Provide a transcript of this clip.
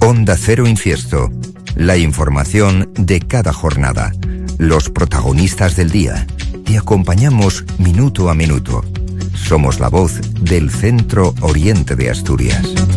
Onda Cero Infiesto. La información de cada jornada. Los protagonistas del día. Te acompañamos minuto a minuto. Somos la voz del Centro Oriente de Asturias.